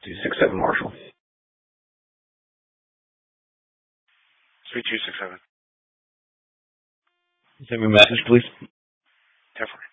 267 Marshall. Suite 267. Send me a message, please. 10-4.